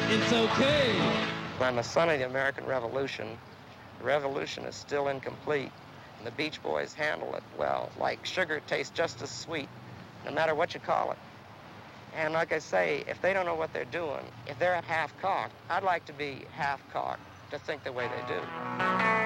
It's okay. I'm a son of the American Revolution. The revolution is still incomplete, and the Beach Boys handle it well. Like sugar tastes just as sweet, no matter what you call it. And like I say, if they don't know what they're doing, if they're half-cocked, I'd like to be half-cocked to think the way they do.